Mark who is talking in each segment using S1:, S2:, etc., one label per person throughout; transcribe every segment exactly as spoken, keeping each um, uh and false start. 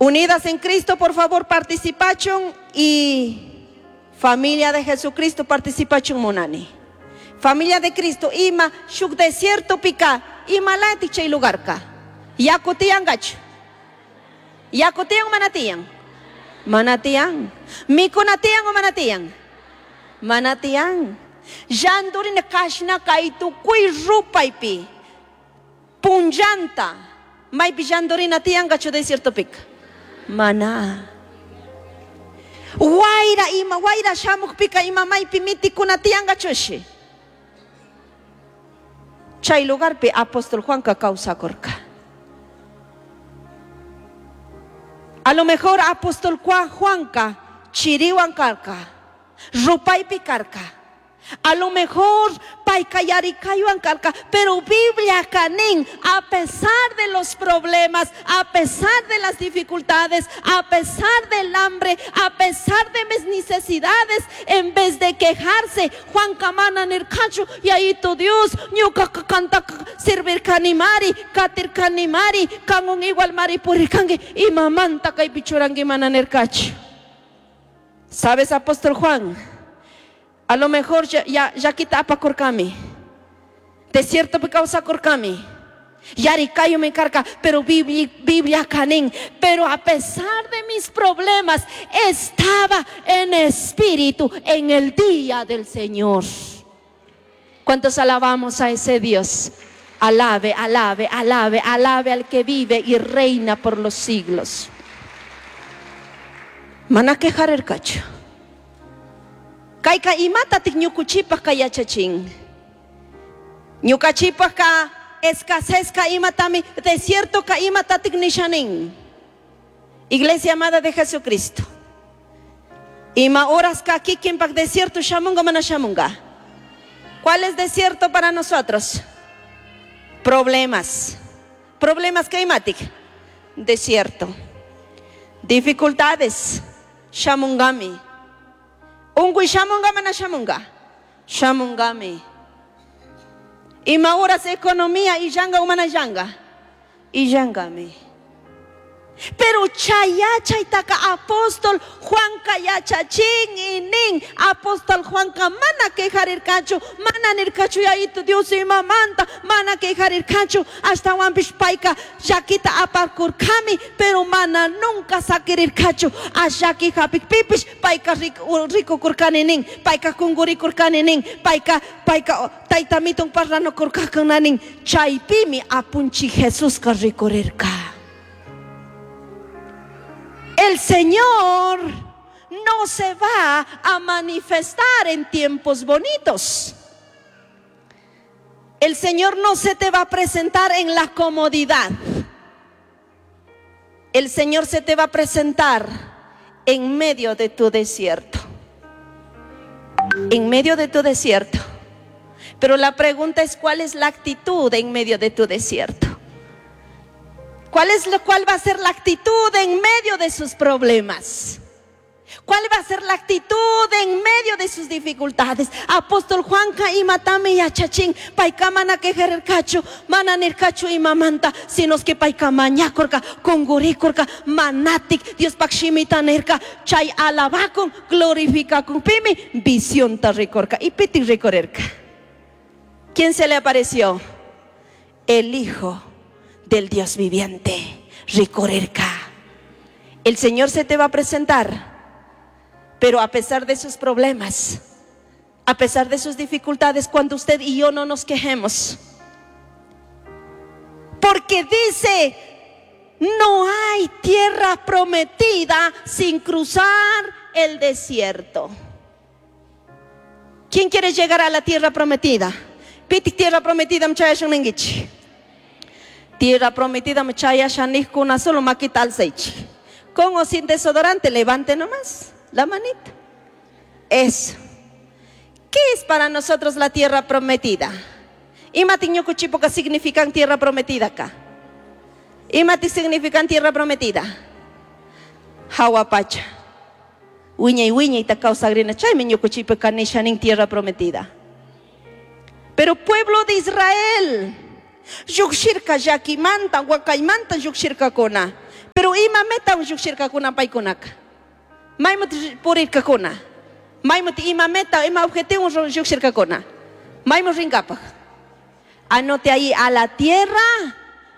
S1: Unidas en Cristo, por favor, participación. Y familia de Jesucristo, participación monani. Familia de Cristo, ima shuk desierto pica, ima lati chay lugar ka. Yakutian gacho. Yakutian manatian. Manatian. Mikunatian o manatian. Manatian. Jandurin kashna kaitu kui rupaipi. Punjanta. May bijandurin natian gacho desierto pica. Mana. Waira ima waira shamuk pika ima may pimiti kunatian gachoshi. Chay lugar pe apóstol Juanca causa corca. A lo mejor apóstol Juanca chiriwan carca, rupay picarca. A lo mejor paikayarikayuan carca, pero Biblia canin, a pesar de los problemas, a pesar de las dificultades, a pesar del hambre, a pesar de mis necesidades, en vez de quejarse, Juan Camana Nircacho, y ahí tu Dios, ñuka canta servir canimari, katir canimari, kangon igual mari purikangi, y mamanta kay pichurangi mana Nircacho. ¿Sabes, apóstol Juan? A lo mejor ya, ya, ya quitapa corcami. Desierto pe causa corcami. Yaricayo me carga, pero Biblia, Biblia canin. Pero a pesar de mis problemas, estaba en espíritu en el día del Señor. ¿Cuántos alabamos a ese Dios? Alabe, alabe, alabe, alabe al que vive y reina por los siglos. Mana quejar el cacho. Kaika imata tik ñukuchipa kaya chachín. Ñukachipa ka escasez ka imatami desierto ka imata tik nishanin. Iglesia amada de Jesucristo. Ima horas ka aquí quien pak desierto shamunga mana shamunga. ¿Cuál es desierto para nosotros? Problemas. Problemas ka imatik. Desierto. Dificultades. Shamungami. Ungui shamunga mana shamunga. Shamungami. Y mauras economía y yanga humana yanga. Y yangami. Pero chaya chaitaka apóstol Juan Cayacha ching y ning apóstol Juan mana quejarir cacho mana nircacho ya ito Dios y mamanta mana quejarir cacho hasta wampish paika yakita aparkur kami pero mana nunca sakirir cacho ashaki hapik pipish paika rico rico kurkani ning paika kunguri kurkani ning paika paika taitamitong parrano kurkakanin chaipimi apunchi Jesús ka ricorirka. El Señor no se va a manifestar en tiempos bonitos. El Señor no se te va a presentar en la comodidad. El Señor se te va a presentar en medio de tu desierto. En medio de tu desierto. Pero la pregunta es, ¿cuál es la actitud en medio de tu desierto? ¿Cuál es lo cuál va a ser la actitud en medio de sus problemas? ¿Cuál va a ser la actitud en medio de sus dificultades? Apóstol Juan y matame y achachín, paika mana quejer cacho, mana nircacho y mamanta, sinos que paika mañacorca, conguricorca, manatic, Dios pakshimita nerca, chay alabacon, glorifica con pimi, visión tarricorca y piti ricorerca. ¿Quién se le apareció? El Hijo del Dios viviente, ricorerca. El Señor se te va a presentar. Pero a pesar de sus problemas, a pesar de sus dificultades, cuando usted y yo no nos quejemos, porque dice, no hay tierra prometida sin cruzar el desierto. ¿Quién quiere llegar a la tierra prometida? Piti tierra prometida mchaya shunengich. Tierra prometida mchaya shanik kuna solo maquital seich. Con o sin desodorante, levante nomás la manita. Eso. ¿Qué es para nosotros la tierra prometida? Imatiño cuchipo que significan tierra prometida acá. Imati significan tierra prometida. Hawapacha. Uña y uña y ta causa grina chay meño cuchipo canishanin tierra prometida. Pero pueblo de Israel, yukshirka yakimanta, wakaimanta yukshirka kona. Pero ima meta un shukshirka kuna paikunaka. Maimut purirka kuna. Maimut ima meta, ima objetivo un shukshirka kuna. Maimut ringapak. Anote ahí, a la tierra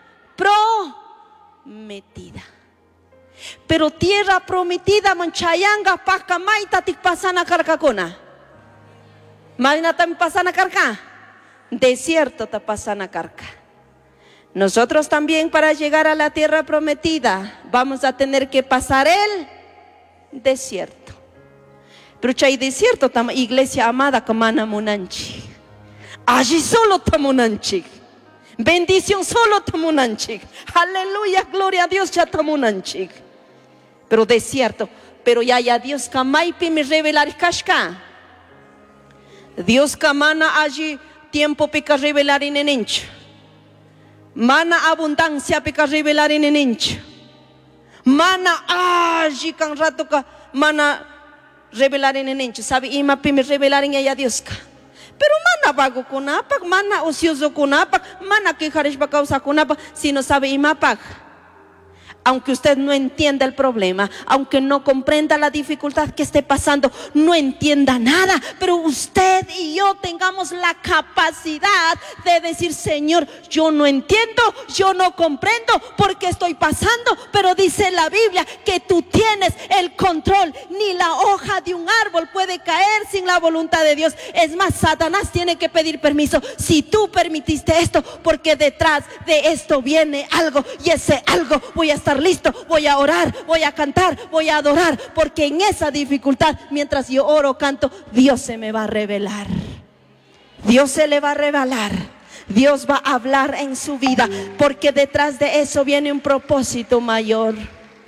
S1: prometida. Pero tierra prometida manchayanga paka maita tik pasana karkakuna. Maina tam pasana karka. Desierto ta pasana karka. Nosotros también, para llegar a la tierra prometida, vamos a tener que pasar el desierto. Pero chay desierto tam iglesia amada kamana munanchi. Allí solo tamunanchi. Bendición solo tamunanchi. Aleluya, gloria a Dios, ya tamunanchi. Pero desierto, pero ya ya Dios kamaipi me revelar kashka. Dios kamana allí tiempo pica revelar en enencho. Mana abundancia pica revelar en enencho. Mana allí kan rato ka mana revelar en enencho. Sabe ima pi me revelar en ella Dios ka. Pero mana vago kunapak, mana ocioso kunapak, mana quejares pa causa kunapak, si no sabe imapak. Aunque usted no entienda el problema, aunque no comprenda la dificultad que esté pasando, no entienda nada, pero usted y yo tengamos la capacidad de decir: Señor, yo no entiendo, yo no comprendo por qué estoy pasando, pero dice la Biblia que tú tienes el control. Ni la hoja de un árbol puede caer sin la voluntad de Dios. Es más, Satanás tiene que pedir permiso. Si tú permitiste esto, porque detrás de esto viene algo, y ese algo voy a estar listo, voy a orar, voy a cantar, voy a adorar, porque en esa dificultad, mientras yo oro, canto, Dios se me va a revelar. Dios se le va a revelar. Dios va a hablar en su vida, porque detrás de eso viene un propósito mayor.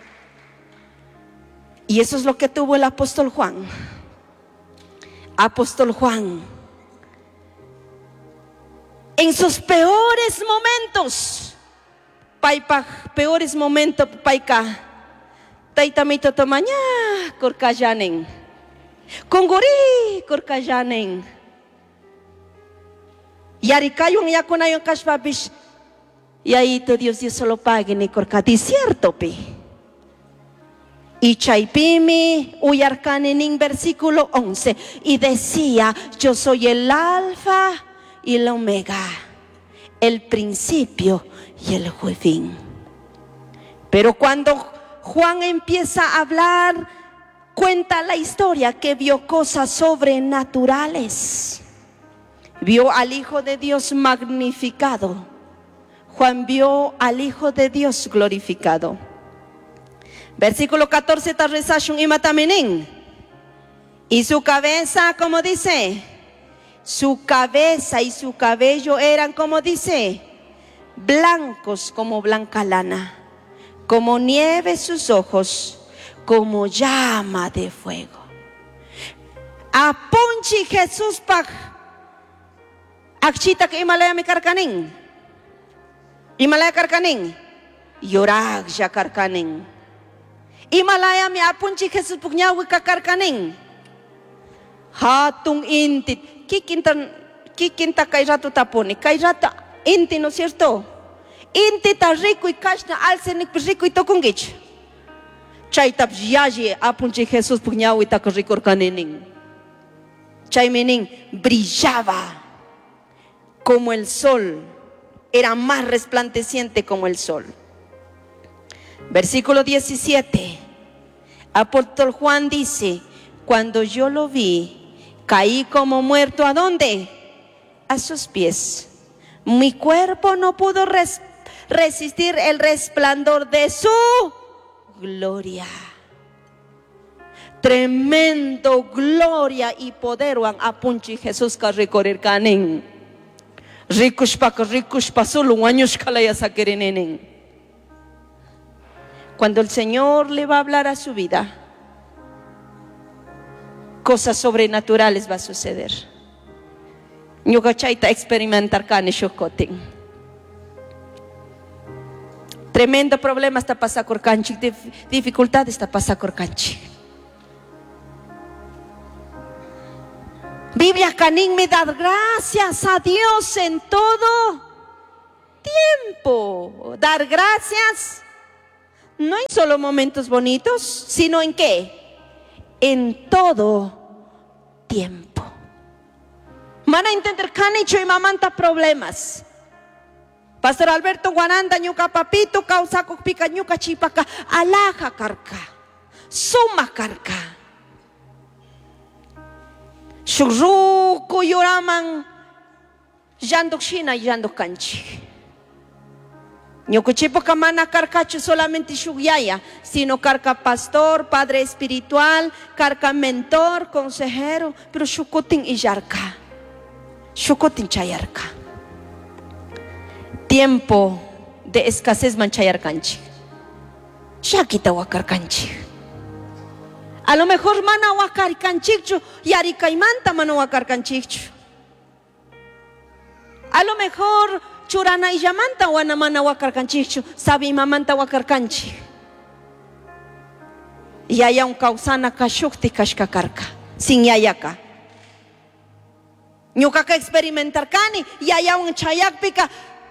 S1: Y eso es lo que tuvo el apóstol Juan. Apóstol Juan, en sus peores momentos, Paipa, peores momentos, paika. Taitamito tamaña, korkayanen. Kongori, korkayanen. Yarikayong yakunayon kashpabish. Y ahí te Dios Dios solo pague ni korka. Desierto pi. Y chaipimi uyarkanenin versículo once. Y decía: yo soy el alfa y el omega, el principio y el fin. Pero cuando Juan empieza a hablar, cuenta la historia que vio cosas sobrenaturales. Vio al Hijo de Dios magnificado. Juan vio al Hijo de Dios glorificado. Versículo catorce, Tarresashun y Matamenín. Y su cabeza, como dice, su cabeza y su cabello eran, como dice, blancos como blanca lana, como nieve sus ojos, como llama de fuego. Apunchi Jesús pa akchita que Himalaya mi karkanin, Himalaya karkanin, yorag ya karkanin. Himalaya mi apunchi Jesús pugnawi ka karkanin. Hatung intit, kikintan, kikinta kay rato taponi, kay rato inti, ¿no es cierto? Inti ta rico y kashna alcenik rico y tokungich. Chay tap yaji apunchi Jesús puñawi ta rico kanenin. Chay menin brillaba como el sol, era más resplandeciente como el sol. Versículo diecisiete. Apóstol Juan dice: cuando yo lo vi, caí como muerto. ¿A dónde? A sus pies. Mi cuerpo no pudo res resistir el resplandor de su gloria. Tremendo gloria y poder wan apunchi Jesús ka recorrer kanen. Rikushpa ka rikushpa solo wañush kalaya sakerenenen. Cuando el Señor le va a hablar a su vida, cosas sobrenaturales va a suceder. Ñugachaita experimentar kane shokoten. Tremendo problema está pasando por canchi, dificultad está pasando por canchi. Biblia canín me da gracias a Dios en todo tiempo. Dar gracias No en solo momentos bonitos, sino en qué, en todo tiempo. Van a entender canicho y mamanta problemas. Pastor Alberto Guaranda ñuka papito causa pica ñuka chipaka alaja karka, suma karka. Shurruku yuraman yanduk shina yanduk kanchi. Ñuka chipaka mana karkachu solamente shugyaya, sino karka pastor, padre espiritual, karka mentor, consejero, pero shukutin iyarka, shukutin chayarka. Tiempo de escasez manchayar canchi. Shakita wakar canchi. A lo mejor mana wakar canchichu yari kaimanta mana wakar canchichu. A lo mejor churana y yamanta wana mana wakar canchichu, sabi mamanta wakar canchi. Y haya un causana kashukti kashkakarka, sin yayaka. Ñukaka experimentar kani y haya un chayak pica.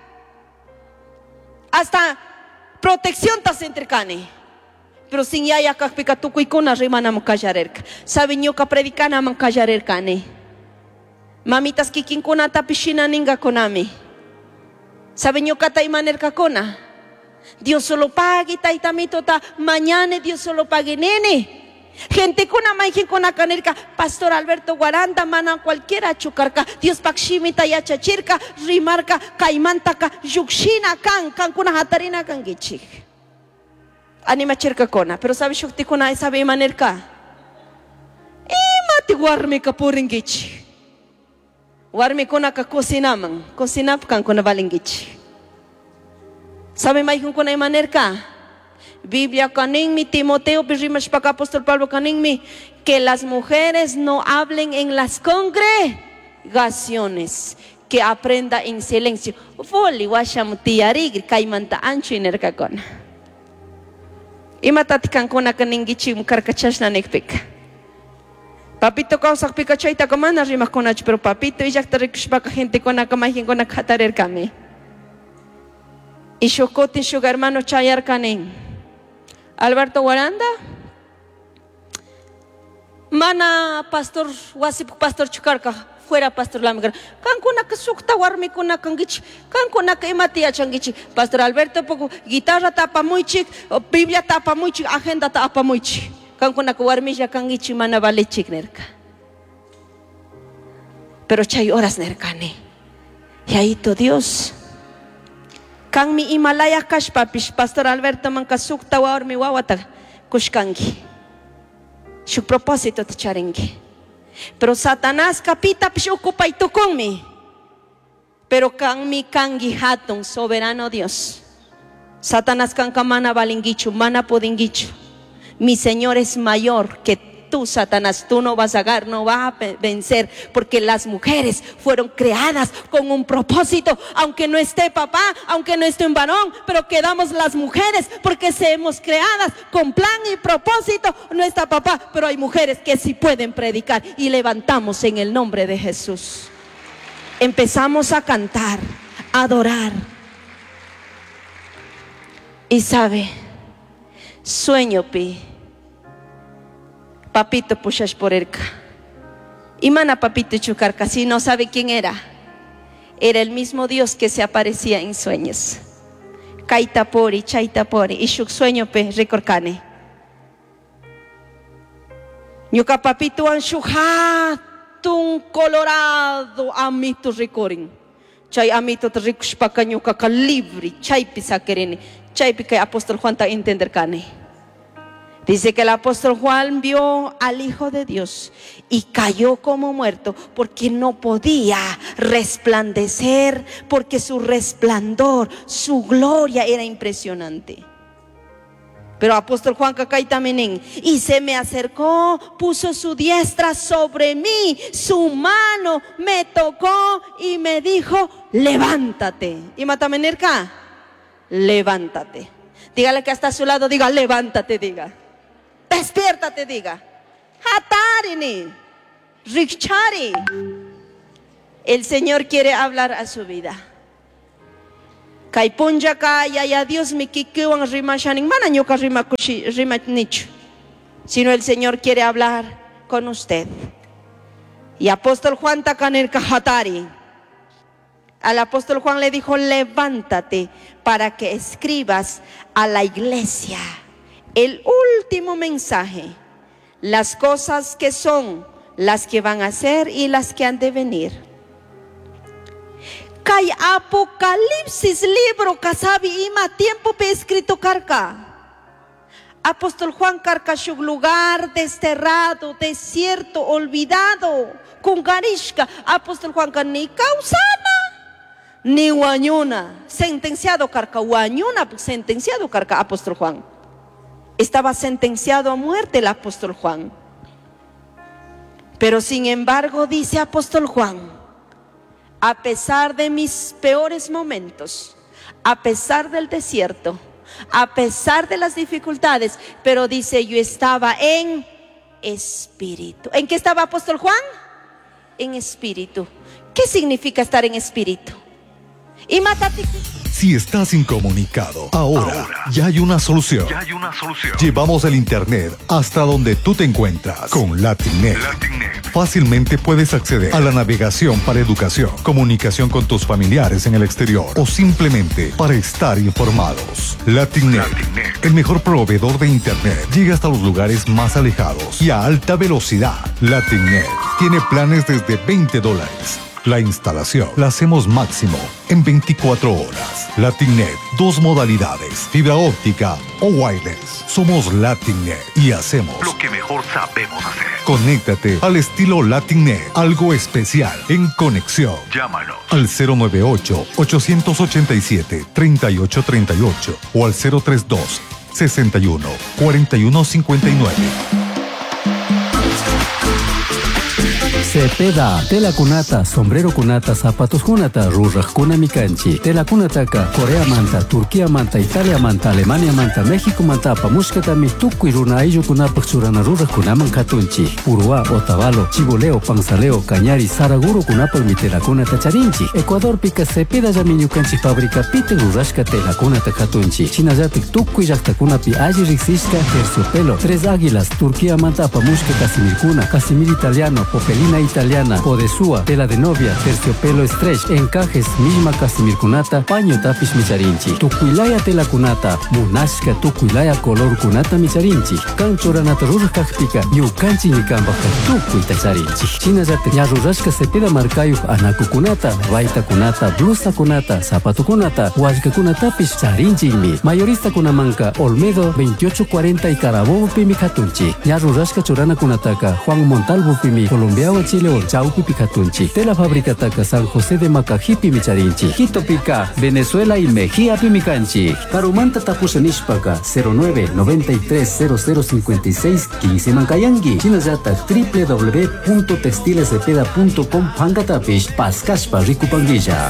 S1: Hasta protección ta sentricane, pero sin ya ya kakpika tu kuikuna rimana mukayarerka. Sabi ñuka predicana mankayarerkane. Mamitas kikinkuna tapishina ninga konami. Sabi ñuka ta imanerka kona. Dios solo pague taitamito ta mañana Dios solo pague nene. Gente kuna maijin kuna kanerka Pastor Alberto Guaranda mana cualquiera chukarka Dios pakshimita ya chachirka rimarka kaimantaka yukshina kan kan kuna hatarina kan gichik anima chirka kona pero sabe shukti kuna sabe manerka imati warmi ka puring gichi warmi kuna ka cocinaman cocinap kan kuna balingich sabe maijin kuna manerka Biblia caningmi, Timoteo, Pirrimash Paca, Apóstol Pablo caningmi, que las mujeres no hablen en las congregaciones, que aprenda en silencio. Foli washam tiarigri kaimanta ancho inerkakona. Imatatikan kona kaningichi mukarkachashna nekpika. Papito causa picachaita comanda rimas conach, pero papito y ya está recuspaca gente con la cama y con la catarer kame. Y shokoti shuga hermano chayar kanen. Alberto Guaranda mana pastor wasip pastor chukarka fuera pastor lamgar kan kuna ka sukta warmi kuna kangich kan kuna ka imatia changichi Pastor Alberto poco guitarra tapa muy chic Biblia tapa muy chic agenda tapa muy chic kan kuna ka warmi ya kangichi mana vale chic nerka pero chay horas nerkane yaito Dios Kang mi Himalaya kash papish Pastor Alberto manka sukta warmi wawata kushkangi. Su propósito te charengi. Pero Satanás kapita pish ocupa ito mi. Pero kang mi kangi hatong soberano Dios. Satanás kang kamana balingichu mana podingichu. Mi Señor es mayor que tú, Satanás, tú no vas a ganar, no vas a vencer, porque las mujeres fueron creadas con un propósito, aunque no esté papá, aunque no esté un varón, pero quedamos las mujeres, porque seamos creadas con plan y propósito. No está papá, pero hay mujeres que sí pueden predicar y levantamos en el nombre de Jesús. Empezamos a cantar, a adorar. Y sabe, sueño pi. Papito pushas por erca. Y mana papito chucarca, si no sabe quién era. Era el mismo Dios que se aparecía en sueños. Kaitapori, chaitapori, y shuk sueño pe recorcane. Ñuka papito an shuhatun colorado amito recorin. Chay amito te ricushpaka ñuka calibri, chay pisa querene, chay pica apóstol Juan ta entender cane. Dice que el apóstol Juan vio al Hijo de Dios y cayó como muerto porque no podía resplandecer, porque su resplandor, su gloria era impresionante. Pero apóstol Juan Cacay también, y se me acercó, puso su diestra sobre mí, su mano me tocó y me dijo, levántate. Y matamenerca, levántate. Dígale que está a su lado, diga, levántate, diga. Despiértate, diga. Hatarini, Richari. El Señor quiere hablar a su vida. Kay punja kaya ya Dios mi kikiwan rimashanin mana ñuka rimakushi rimanichu, sino el Señor quiere hablar con usted. Y apóstol Juan takanir kahatari. Al apóstol Juan le dijo: levántate para que escribas a la iglesia el último mensaje, las cosas que son, las que van a ser y las que han de venir. Kay Apocalipsis libro kasabi ima tiempo pe escrito karka. Apóstol Juan karka shuk lugar desterrado, desierto, olvidado, kungarishka. Apóstol Juan kan ni causana ni wañuna, sentenciado karka, wañuna sentenciado karka apóstol Juan. Estaba sentenciado a muerte el apóstol Juan. Pero sin embargo, dice apóstol Juan, a pesar de mis peores momentos, a pesar del desierto, a pesar de las dificultades, pero dice, yo estaba en espíritu. ¿En qué estaba apóstol Juan? En espíritu. ¿Qué significa estar en espíritu? Y mátate.
S2: Si estás incomunicado, ahora, ahora ya hay una solución. Ya hay una solución. Llevamos el internet hasta donde tú te encuentras con LatinNet. LatinNet. Fácilmente puedes acceder a la navegación para educación, comunicación con tus familiares en el exterior o simplemente para estar informados. LatinNet, LatinNet, el mejor proveedor de internet, llega hasta los lugares más alejados y a alta velocidad. LatinNet tiene planes desde veinte dólares. La instalación la hacemos máximo en veinticuatro horas. LatinNet, dos modalidades, fibra óptica o wireless. Somos LatinNet y hacemos lo que mejor sabemos hacer. Conéctate al estilo LatinNet, algo especial en conexión. Llámanos al cero nueve ocho, ocho ocho siete, tres ocho tres ocho o al cero tres dos, sesenta y uno, cuarenta y uno cincuenta y nueve.
S3: Cepeda, tela kunata, sombrero kunata, zapatos kunata, ruraj kuna mikanchi. Tela kunataka, Corea manta, Turquía manta, Italia manta, Alemania manta, México manta, pamushkatami, tukuy runa ayllu kunapak churana ruraj kunaman katunchi. Urua, Otavalo, Chiboleo, Panzaleo, Cañari, Saraguro kunapak mi tela kunata charinchi. Ecuador pika Cepeda yamiñukanchi fábrica pite rurashka tela kunata katunchi. Chinallatik tukuy llaqtakunapi alli riksishka terciopelo, Tres Águilas, Turquía manta, pamushka Casimir kuna, Casimir italiano, Popelina italiana, Podesúa, tela de novia, terciopelo stretch, encajes, misma Casimir kunata, paño tapish micharinchi. Tukuylaya tela kunata, munashka tukuylaya color kunata micharinchi. Kancho ranata ruraj kakpika, ñukanchi ñikambaka tukuy tacharinchi. Chinallatik ña rurashka Cepeda markayuj anaku kunata, raita kunata, blusa kunata, zapato kunata, wallka kunatapish charinchikmi. Mayorista kunamanka, Olmedo veintiocho cuarenta y Carabobo pimi katunchi. Ña rurashka churana kunataka, Juan Montalvo pimi, Colombiawa Chile o Chaupi Picatunchi. Tela fábrica taca San José de Macajipi Micharinchi. Quito Pica, Venezuela y Mejía Pimicanchi. Carumanta Tapusanishpaka cero nueve, noventa y tres, cero cero cincuenta y seis, quince Mancayangi. Chinayata w w w punto textilecepeda punto com Pangatapish Pascashpa Ricupanguilla.